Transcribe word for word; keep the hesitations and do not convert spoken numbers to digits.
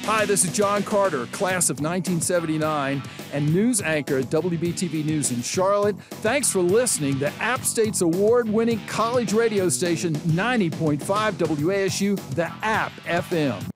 Hi, this is John Carter, class of nineteen seventy-nine, and news anchor at W B T V News in Charlotte. Thanks for listening to App State's award-winning college radio station, ninety point five W A S U, The App F M.